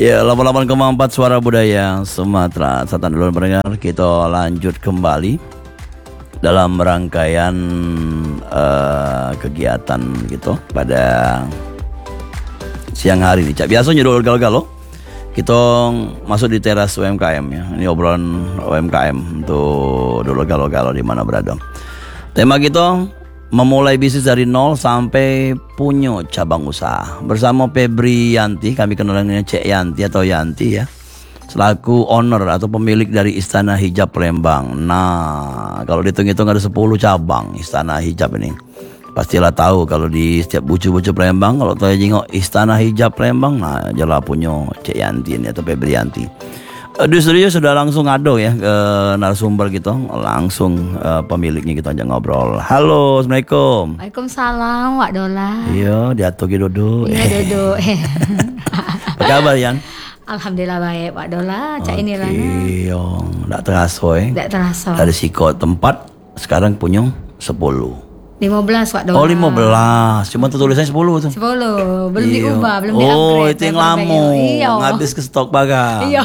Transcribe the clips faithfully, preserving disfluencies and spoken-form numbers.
Ya, delapan puluh delapan koma empat Suara Budaya Sumatera. Satan dulu pendengar, kita lanjut kembali dalam rangkaian uh, kegiatan gitu pada siang hari ini. Cak biasanya dulu galau-galau kita masuk di teras U M K M ya. Ini obrolan U M K M untuk dulu galau-galau di mana berada. Tema kita memulai bisnis dari nol sampai punya cabang usaha. Bersama Febri Yanti, kami kenal dengan Cek Yanti atau Yanti ya, selaku owner atau pemilik dari Istana Hijab Palembang. Nah, kalau dihitung-hitung ada sepuluh cabang Istana Hijab ini. Pastilah tahu kalau di setiap bucu-bucu Palembang, kalau tahu jengok Istana Hijab Palembang, nah jelas punya Cek Yanti ini atau Febri Yanti. Di studio sudah langsung ada ya ke narasumber gitu, langsung uh, pemiliknya kita aja ngobrol. Halo, assalamualaikum. Waalaikumsalam, Wak Dola. Iya, diatur gitu duduk. Iya duduk. Apa kabar Yan? Alhamdulillah baik, Wak Dola. Cak okay, ini lah. Iya, tak terasa ya. Tak terasa. Dari sikot tempat sekarang punya sepuluh. lima belas Wak Dola. Oh lima belas, cuma tulisannya sepuluh tuh. sepuluh, belum iyo. diubah, belum oh, di-upgrade. Oh itu yang lama, ngabis ke stok barang. Iya.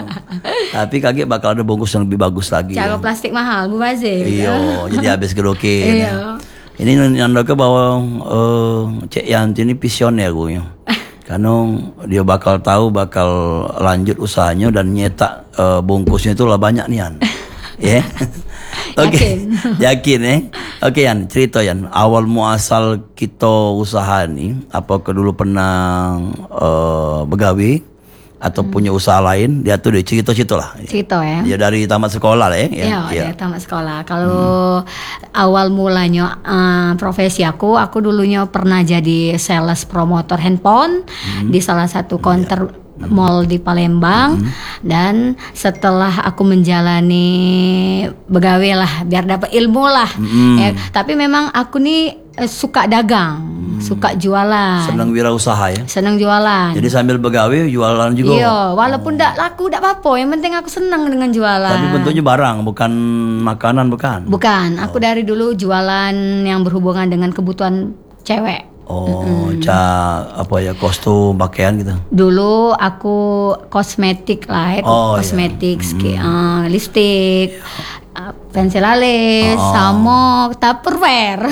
Tapi kaget bakal ada bungkus yang lebih bagus lagi. Cara ya. Plastik mahal, Bu Bazir. Iya, jadi habis kedoke. Iya. Ini nandaka bahwa uh, Cek Yanti ini visioner gue ya. Karena dia bakal tahu bakal lanjut usahanya dan nyetak uh, bungkusnya itu lah banyak nih Yan. Ya. Oke, okay. Yakin ya. Oke okay, Yan, cerita Yan. Awal muasal kita usaha nih, apakah dulu pernah uh, begawi atau hmm. punya usaha lain? Dia tuh deh cerita-cerita lah. Cerita ya. Ya dari tamat sekolah lah ya. Iya, ya. Dari tamat sekolah. Kalau hmm. awal mulanya uh, profesi aku, aku dulunya pernah jadi sales promotor handphone hmm. di salah satu counter. Ya. Mall di Palembang, mm-hmm. dan setelah aku menjalani begawe lah biar dapat ilmu lah, mm-hmm. ya, tapi memang aku nih eh, suka dagang, mm. suka jualan. Senang wirausaha ya? Senang jualan. Jadi sambil begawe jualan juga? Iya, walaupun tidak oh. laku tidak apa-apa, yang penting aku senang dengan jualan. Tapi bentuknya barang, bukan makanan bukan? Bukan, aku oh. dari dulu jualan yang berhubungan dengan kebutuhan cewek. Oh, mm-hmm. ca apa ya, kostum, pakaian gitu. Dulu aku kosmetik lah, ya, oh, kosmetik, iya. ski, uh, lipstick, uh, pensil alis, oh. sama Tupperware.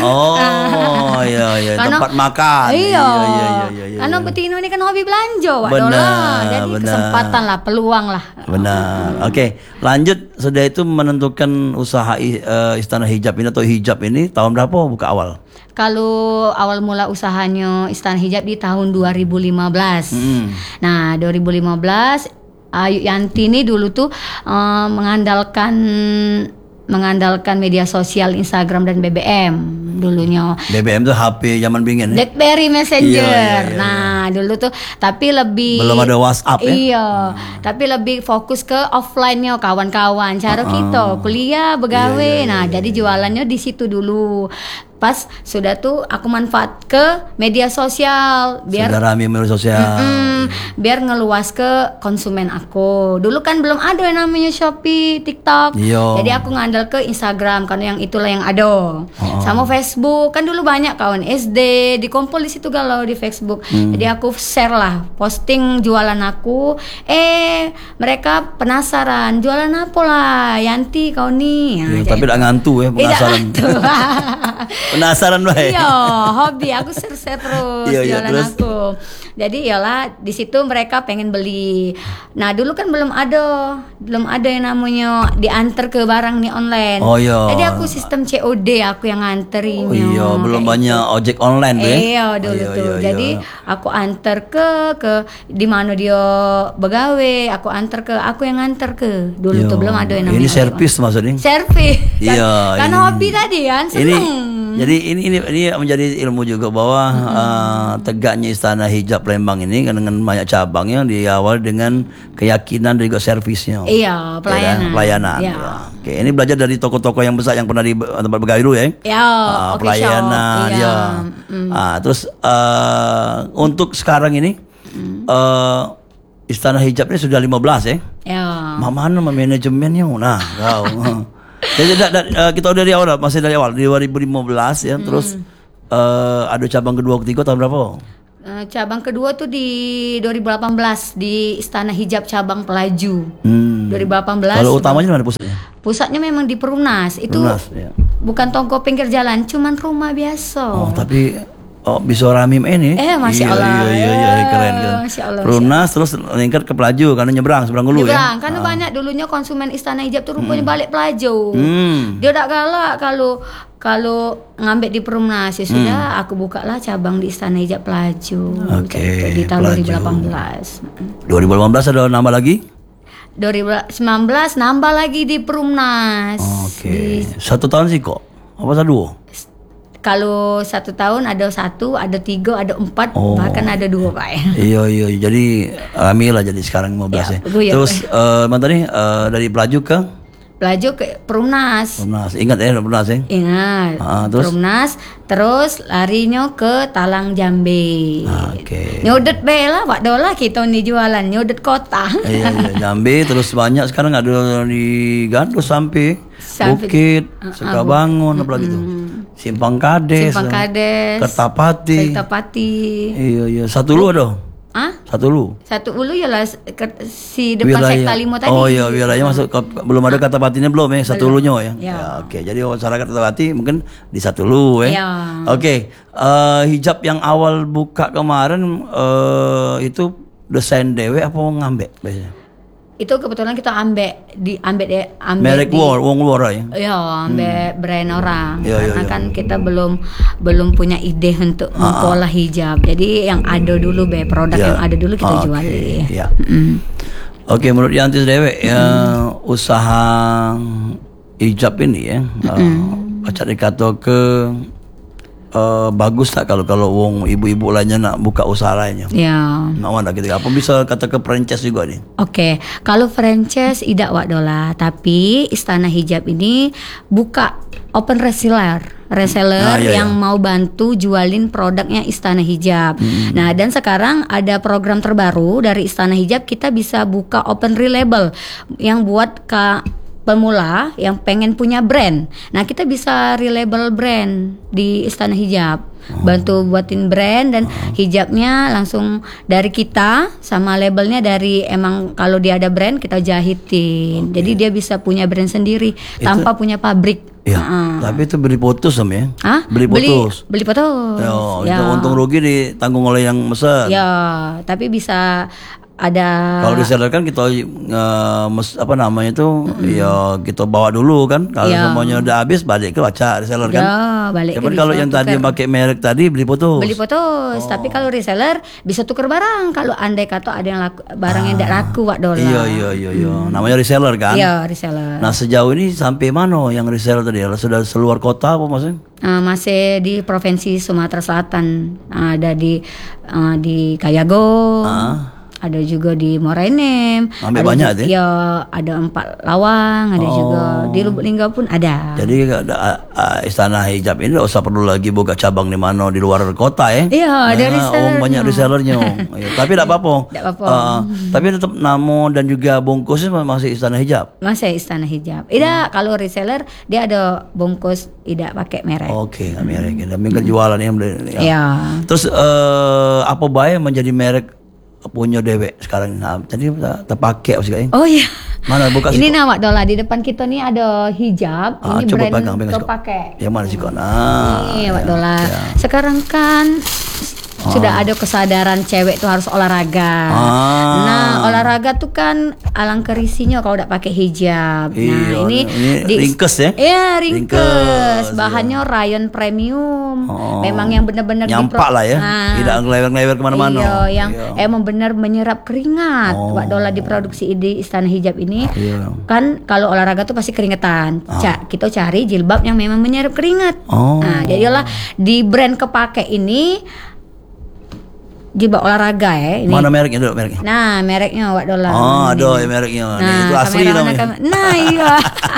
Oh, iya iya, tempat makan. Iya. Iya iya iya iya. Karena Betino ini kan hobi belanja, Wak Benar, Dola. Jadi benar. kesempatan lah, peluang lah. Benar. Oke, okay. Lanjut. Sudah itu menentukan usaha uh, Istana Hijab ini atau hijab ini tahun berapa buka awal? Kalau awal mula usahanya Istana Hijab di tahun dua ribu lima belas. Hmm. Nah, dua ribu lima belas Ayu Yanti ini dulu tuh uh, mengandalkan mengandalkan media sosial Instagram dan B B M dulunya. B B M tuh H P zaman bingin ya? BlackBerry Messenger. Iya, iya, iya, nah, iya. dulu tuh tapi lebih belum ada WhatsApp ya? Iya, hmm. tapi lebih fokus ke offline-nya kawan-kawan. Cara uh-uh. kita kuliah, begawe. Iya, iya, iya, nah, iya, jadi jualannya di situ dulu. Pas sudah tuh aku manfaat ke media sosial biar sudah rame media sosial. Mm-mm, biar ngeluas ke konsumen aku. Dulu kan belum ada yang namanya Shopee, TikTok. Yo. Jadi aku ngandel ke Instagram karena yang itulah yang ada. Oh. Sama Facebook kan dulu banyak kawan S D dikumpul di situ galau di Facebook. Hmm. Jadi aku share lah posting jualan aku. Eh mereka penasaran jualan apa lah Yanti kau nih. Nah, ya, tapi tidak ngantu ya penasaran. Penasaran baik. Iya, hobi aku share-share terus iya, iya, jualan terus. aku. Jadi iyalah di situ mereka pengen beli. Nah, dulu kan belum ada, belum ada yang namanya diantar ke barang nih online. Oh iya. Jadi aku sistem C O D aku yang nganterin. Oh iya, belum banyak itu. Ojek online tuh ya. Iya, dulu oh, iya, tuh. Iya, iya. Jadi aku antar ke ke di mana dia begawe, aku antar ke, aku yang antar ke. Dulu iya. tuh belum ada yang namanya. Ini servis maksudnya. Servis. Iya. Kan hobi tadi kan, seneng. Ini Jadi ini ini ini menjadi ilmu juga bahwa hmm. uh, tegaknya Istana Hijab Palembang ini dengan banyak cabangnya diawali dengan keyakinan dan juga servisnya. Iya, pelayanan. Ya, pelayanan. Ya. Ya. Oke, ini belajar dari toko-toko yang besar yang pernah di tempat begawi dulu ya. Ya, uh, okay, pelayanan iya. ya. Mm. Uh, terus uh, untuk sekarang ini mm. uh, Istana Hijab ini sudah lima belas ya. Ya. Mana manajemennya? Nah, kau. Jadi da, da, uh, kita dari awal, masih dari awal dua ribu lima belas ya, hmm. terus uh, ada cabang kedua ketiga tahun berapa? Uh, cabang kedua tuh di dua ribu delapan belas di Istana Hijab cabang Pelaju. Hmm. dua ribu delapan belas. Kalau utamanya mana pusatnya? Pusatnya memang di Perumnas. Itu Perumnas, ya. Bukan toko pinggir jalan, cuman rumah biasa. Oh, tapi oh, bisa ramim ini. Eh, Masya Allah. Iya, iya, iya, iya keren, keren. Masya Allah. Perumnas terus lingkar ke Pelaju karena nyebrang, seberang dulu ya. Nyebrang, karena ah. banyak dulunya konsumen Istana Hijab tuh rupanya hmm. balik Pelaju. Hmm. Dia udah galak kalau kalau ngambil di Perumnas, ya sudah hmm. aku bukalah cabang di Istana Hijab Pelaju. Oke. Okay, di tahun Pelaju. dua ribu delapan belas. dua ribu delapan belas ada nambah lagi? dua ribu sembilan belas nambah lagi di Perumnas. Oke. Okay. Satu tahun sih kok. Apa satu dua? Kalau satu tahun ada satu, ada tiga, ada empat, oh. bahkan ada dua pak. Iya iya. Jadi rame lah jadi sekarang lima belas ya. ya. Terus uh, mana tadi uh, dari Pelaju ke? Pelaju ke Perumnas. Perumnas. Ingat ya Perumnas ya? Ingat. Ah, terus? Perumnas. Terus larinya ke Talang Jambe. Ah, Oke. Okay. Nyodet bela, Pak Dola kita nih jualan nyodet kota. Iya, iya Jambe terus banyak sekarang ada di Gandus sampai, sampai Bukit, uh, Sekabangun, uh, apalagi itu. Hmm. Simpang Kades. Simpang Kades. Kertapati. Kertapati. Iya iya. Satu lu ada? Hah? Satu lu. Satu ulu ya lah si depan Sekta Limo tadi. Oh iya, wilayahnya masuk ke, belum ada kata patinya belum ya, satu lunya ya. Ya. Ya oke, okay. Jadi masyarakat kata pati mungkin di satu lu ya. Ya. Oke, okay. uh, hijab yang awal buka kemarin uh, itu desain dewe apa ngambek biasanya? Itu kebetulan kita ambek di ambek ya ambek merek di, war wong luar ya. Iya, ambek hmm. brand orang. Ya, karena ya, ya. kan kita belum belum punya ide untuk ah, mempola hijab. Jadi yang ada dulu be produk ya. Yang ada dulu kita okay. jual. Ya. Mm. Oke, okay, menurut Yanti Dewe ya mm. usaha hijab ini ya, mm. uh, acak dikata ke Uh, bagus tak kalau kalau wong ibu-ibu lainnya nak buka usaha lainnya? Ya. Nak mana gitu? Apa bisa kata ke franchise juga nih? Oke, okay. Kalau franchise tidak Wak Dola, tapi Istana Hijab ini buka open reseller, reseller ah, iya, yang iya. mau bantu jualin produknya Istana Hijab. Hmm. Nah, dan sekarang ada program terbaru dari Istana Hijab, kita bisa buka open relabel yang buat ke pemula yang pengen punya brand. Nah, kita bisa relabel brand di Istana Hijab. Bantu buatin brand dan hijabnya langsung dari kita sama labelnya dari emang kalau dia ada brand kita jahitin. Okay. Jadi dia bisa punya brand sendiri itu, tanpa punya pabrik. Ya, uh. Tapi itu beli putus Om ya? Hah? Beli putus. Beli, beli putus. Yo, ya. Itu untung rugi ditanggung oleh yang mesen. Ya, tapi bisa ada. Kalau reseller kan kita uh, mes, apa namanya itu mm. ya kita bawa dulu kan. Kalau ya. semuanya udah habis balik ke baca reseller kan. Ya, balik. Cuman kalau yang tadi pakai merek tadi beli putus. Beli putus. Oh. Tapi kalau reseller bisa tuker barang. Kalau andai kata ada yang laku, barang ah. yang tidak laku Wak Dola. Iya iya iya iya. Hmm. Namanya reseller kan? Iya, reseller. Nah, sejauh ini sampai mana yang reseller tadi? Sudah seluar kota apa maksudnya? Uh, masih di Provinsi Sumatera Selatan. Uh, ada di uh, di Kayago. Ah. Ada juga di Morainem. Ambil banyak deh. Ya, ada empat lawang, ada oh. juga di Lubuk Linggau pun ada. Jadi ada uh, Istana Hijab ini tidak usah perlu lagi buka cabang di mana di luar kota ya. Iya, nah, ada reseller. Oh, banyak resellernya. Ya, tapi tidak apa-apa. Tidak apa-apa. Uh, tapi tetap nama dan juga bungkusnya masih Istana Hijab. Masih Istana Hijab. Tidak, hmm. kalau reseller dia ada bungkus tidak pakai merek. Oke, okay, merek. Tapi kan jualan yang ya. Ya. Terus uh, apa bahaya menjadi merek punya dewek sekarang? Nah, jadi terpakai apa oh iya. Mana buka ini nama Dola di depan kita nih ada hijab. Ah, ini coba brand pegang, pegang terpakai. Yang mana sih kok? Nah, ini Wak Dola. Ya. Sekarang kan ah. sudah ada kesadaran cewek tuh harus olahraga. Ah. Nah, olahraga tuh kan alangkah risihnya kalau udah pakai hijab. Iya, nah, ini, ini di, ringkes ya? Iya, ringkes. ringkes Bahannya iya. rayon premium. Oh. Memang yang benar-benar nyampak lah ya. Nah, tidak ngelewer-ngelewer kemana-mana. Iya, yang iya. emang benar menyerap keringat. Oh. Wak Dola diproduksi di Istana Hijab ini. Iya. Kan kalau olahraga tuh pasti keringetan. Oh. Ca- kita cari jilbab yang memang menyerap keringat. Oh. Nah, jadilah di brand kepake ini jilbab olahraga ya. Ini. Mana mereknya dulu mereknya? Nah, mereknya Wak Dola. Oh, ada ya mereknya. Nah, itu asli namanya. Kam- nah, iya.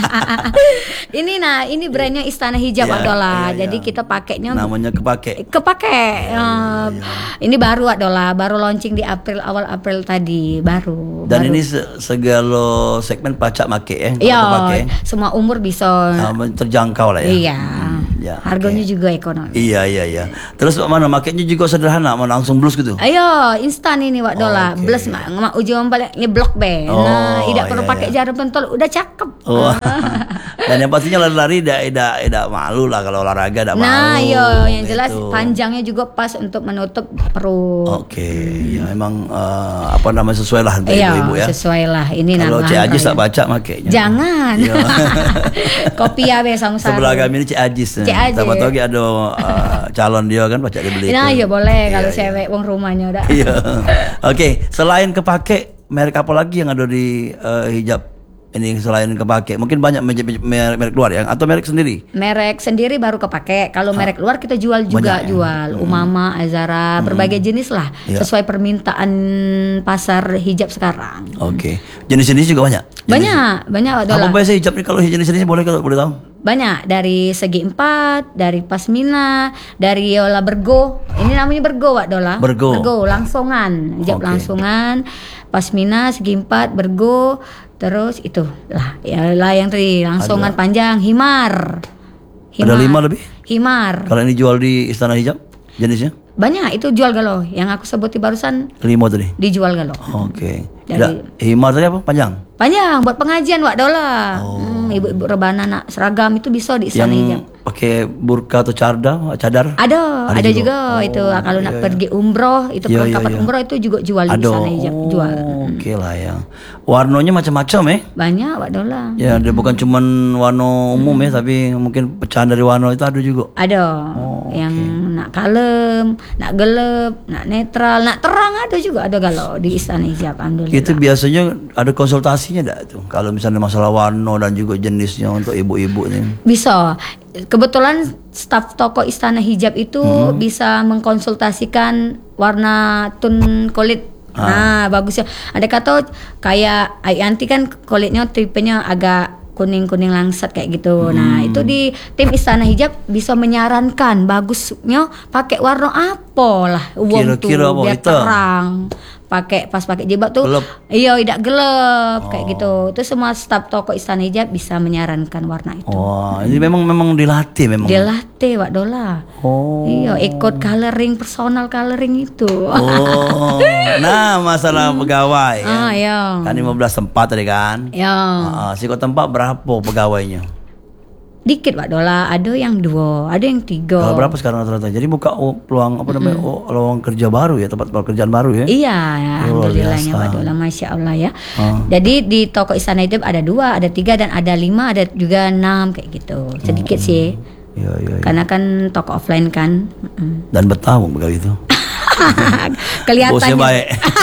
Ini nah, ini brandnya Istana Hijab ya, Wak Dola. Ya, Jadi ya. kita pakainya namanya kepake. Kepake. Ya, uh, ya, ya. Ini baru Wak Dola, baru launching di April awal April tadi, baru. Dan baru. ini segala segmen pacak make ya. Iya, semua umur bisa. Nah, terjangkau lah ya. Iya. Hmm, ya Ya, harganya okay. juga ekonomis. Iya iya iya. Terus mana makanya juga sederhana, mau langsung blus gitu. Ayo, instan ini Wak Dola. Okay. Blus mak mak ujung balik nyeblok be. Oh, nah, tidak perlu iya, pakai iya. jarum pentol, udah cakep. Oh. Dan yang pastinya lari-lari tidak tidak tidak malu lah kalau olahraga tidak malu. Nah, yo yang jelas gitu. panjangnya juga pas untuk menutup perut. Oke, okay. ya memang uh, apa namanya sesuai lah untuk iya, ibu-ibu ya. Sesuai lah. Ini kalau nama Cik Ajis tak ya. baca makanya. Jangan. Kopi ya be sang sarung. Sebelah kami ini Cik Ajis. Cik Ajis. Siapa tahu ada uh, calon dia kan baca dia beli. Nah, iya boleh iya, kalau iya. cewek wong rumahnya udah. Iya. Oke, okay. Selain kepake merek apa lagi yang ada di uh, hijab ini selain kepake? Mungkin banyak merek, merek luar ya atau merek sendiri? Merek sendiri baru kepake. Kalau merek luar kita jual juga banyak, jual. Ya? Umama, Azara, hmm. berbagai jenis lah ya. Sesuai permintaan pasar hijab sekarang. Oke. Okay. Jenis-jenis juga banyak. Jenis banyak, banyak adalah. Apa biasa hijab nih kalau jenis-jenisnya boleh kalau boleh tahu? Banyak dari segi empat, dari pasmina, dari yola bergo. Ini namanya bergo Wak Dola. Bergo. Bergo langsungan, hijab okay. langsungan, pasmina segi empat, bergo. Terus itu lah, ya lah yang tadi langsungan ada. Panjang, himar. himar. Ada lima lebih? Himar. Kalau ini jual di Istana Hijab jenisnya? Banyak itu jual galau. Yang aku sebutin barusan. Lima tadi. Dijual galau. Oke. Okay. Dari himar tadi apa? Panjang? Panjang buat pengajian Wak Dola. Oh. Hmm, ibu-ibu rebana nak seragam itu bisa di Istana Hijab. Pakai burka atau carda, cadar? Ada, ada, ada juga, juga. Oh, itu kalau iya, nak iya. pergi umroh, itu iya, perlengkapan iya, iya. umroh itu juga jual di Istana Hijab, oh, jual. Oke okay lah ya. Warnanya macam-macam ya? Banyak Wak Dola. Ya, dia bukan cuman warna umum hmm. ya, tapi mungkin pecahan dari warna itu ada juga. Ada. Oh, yang okay. nak kalem, nak gelap, nak netral, nak terang ada juga, ada galau di Istana Hijab. Alhamdulillah. Itu biasanya ada konsultasinya enggak tuh? Kalau misalnya masalah warna dan juga jenisnya untuk ibu-ibu nih. Bisa. Kebetulan staf toko Istana Hijab itu hmm. bisa mengkonsultasikan warna tun kulit. Ah. Nah, bagusnya. Ada kata kayak Ayanti kan kulitnya tipenya agak kuning-kuning langsat kayak gitu. Hmm. Nah, itu di tim Istana Hijab bisa menyarankan bagusnya pakai warna apa lah wong tuh biar itu? Terang. Pakai pas pakai jilbab tuh gelap. Iya tidak gelap oh. kayak gitu. Itu semua staf toko Istana Hijab bisa menyarankan warna itu. Wah, ini memang memang dilatih memang. Dilatih Wak Dola. Oh. Iya, ikut coloring personal coloring itu. Oh. Nah, masalah pegawai ya. Ah, iya. Kan lima belas tempat tadi kan? Iya. Ah, si kok tempat berapa pegawainya? Dikit Wak Dola, ada yang dua, ada yang tiga. Kalau berapa sekarang rata-rata? Jadi buka oh, peluang apa namanya? Mm. Oh, peluang kerja baru ya, tempat pekerjaan baru ya? Iya, ya, alhamdulillahnya Wak Dola, masya Allah ya. Ah. Jadi di toko Istana Hijab ada dua, ada tiga dan ada lima, ada juga enam kayak gitu. Sedikit hmm. sih. Iya, iya, iya. Karena kan toko offline kan. Mm. Dan betah pegawai itu. Kelihatannya. Bosnya baik.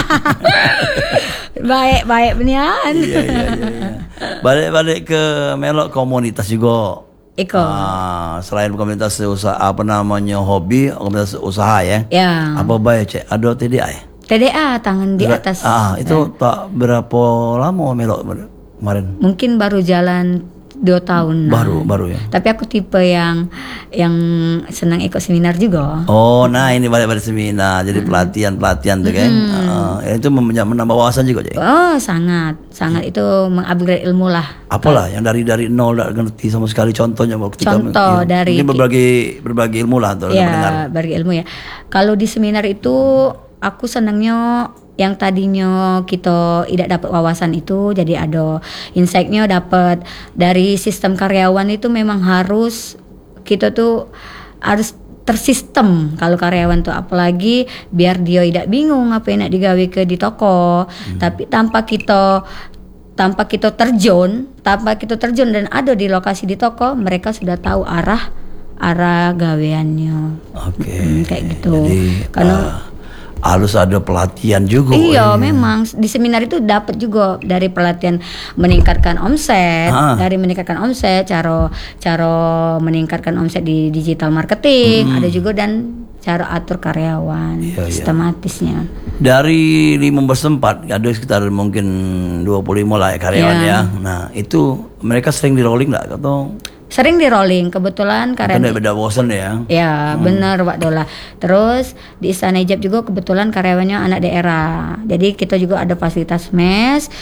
baik, baik benian. Iya, iya, iya, iya. Balik-balik ke melok komunitas juga. Eko. Ah, selain komunitas usaha apa namanya hobi, komunitas usaha ya. Ya. Apa baik cek? Ada T D A ya? T D A tangan di atas. Ah, itu ya. Tak berapa lama melok kemarin? Mungkin baru jalan dua tahun. Baru, nah. baru ya. Tapi aku tipe yang yang senang ikut seminar juga. Oh, nah ini balik-balik seminar, jadi hmm. pelatihan-pelatihan tuh kan. Hmm. Uh, itu menambah wawasan juga, Cik. Oh, sangat, sangat hmm. itu mengupgrade ilmu lah. Apalah yang dari dari nol tidak ngerti sama sekali contohnya waktu contoh ya, dari mungkin berbagai berbagai ilmu lah tuh. Ya, berbagai ilmu ya. Kalau di seminar itu aku senangnya yang tadinya kita tidak dapat wawasan itu jadi ada insight-nya dapat dari sistem karyawan itu memang harus kita tuh harus tersistem kalau karyawan tuh apalagi biar dia tidak bingung apa yang nak digawe ke di toko hmm. tapi tanpa kita tanpa kita terjun tanpa kita terjun dan ada di lokasi di toko mereka sudah tahu arah arah gaweannya. Oke. Okay. Hmm, kayak gitu. Jadi, karena uh... harus ada pelatihan juga. Iya, eh. memang di seminar itu dapat juga dari pelatihan meningkatkan omset, ah. dari meningkatkan omset, cara cara meningkatkan omset di digital marketing, hmm. ada juga dan cara atur karyawan iya, sistematisnya. Iya. Dari lima belas tempat ada sekitar mungkin dua puluh lima lah ya karyawan ya. ya. Nah, itu mereka sering di rolling enggak atau sering di rolling kebetulan karena kan beda bosan ya. Ya hmm. benar Wak Dola. Terus di Istana Hijab juga kebetulan karyawannya anak daerah. Jadi kita juga ada fasilitas mes.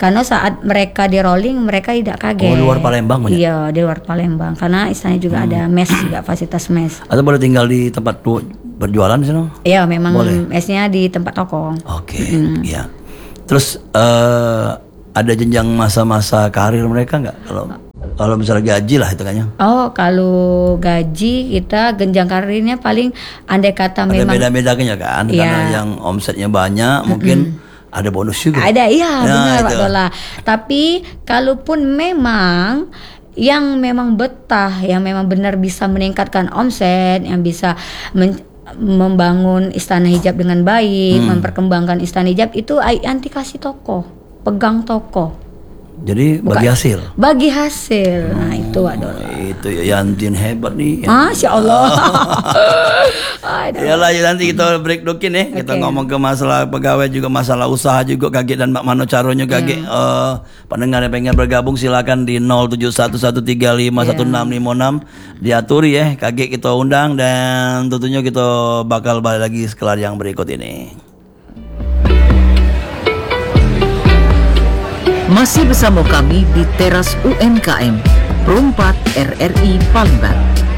Karena saat mereka di rolling mereka tidak kaget. Oh, luar Palembang banyak? Iya, di luar Palembang. Karena istilahnya juga hmm. ada mes juga, fasilitas mes. Atau boleh tinggal di tempat tu berjualan di sana? Iya, memang boleh. Mesnya di tempat toko. Oke, okay. hmm. ya. Terus uh, ada jenjang masa-masa karir mereka nggak? Kalau kalau misalnya gaji lah hitungannya. Oh, kalau gaji kita genjang karirnya paling andai kata ada memang beda-bedanya kan, ya. Karena yang omsetnya banyak mungkin mm-hmm. ada bonus juga. Ada, iya ya, benar Pak Dola. Tapi kalaupun memang yang memang betah, yang memang benar bisa meningkatkan omset, yang bisa men- membangun istana hijab dengan baik, hmm. memperkembangkan istana hijab itu anti kasih toko, pegang toko. Jadi Bukan, bagi hasil. Bagi hasil. Nah, itu adalah. Itu ya Yantin hebat nih. Masya Allah. Ya lah, nanti kita break dulu nih. Okay. Kita ngomong ke masalah pegawai juga, masalah usaha juga Gage dan Mbak Mano Caronyo Gage. Yeah. Uh, pendengar yang pengen bergabung silakan di nol tujuh satu satu tiga lima satu enam lima enam diaturi ya. Gage kita undang dan tentunya kita bakal balik lagi setelah yang berikut ini. Masih bersama kami di Teras U M K M, Perumpat R R I Palembang.